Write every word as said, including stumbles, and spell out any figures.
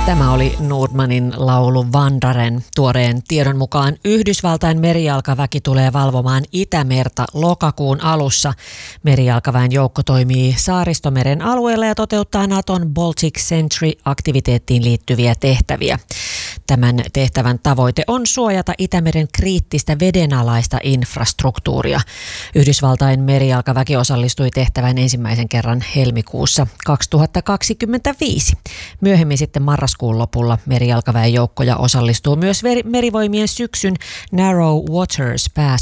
Tämä oli Nordmanin laulu Vandaren. Tuoreen tiedon mukaan Yhdysvaltain merijalkaväki tulee valvomaan Itämerta lokakuun alussa. Merijalkaväen joukko toimii Saaristomeren alueella ja toteuttaa Naton Baltic Sentry-aktiviteettiin liittyviä tehtäviä. Tämän tehtävän tavoite on suojata Itämeren kriittistä vedenalaista infrastruktuuria. Yhdysvaltain merijalkaväki osallistui tehtävän ensimmäisen kerran helmikuussa kaksituhattakaksikymmentäviisi. Myöhemmin sitten marraskuun lopulla merijalkaväen joukkoja osallistuu myös merivoimien syksyn Narrow Waters -pääsy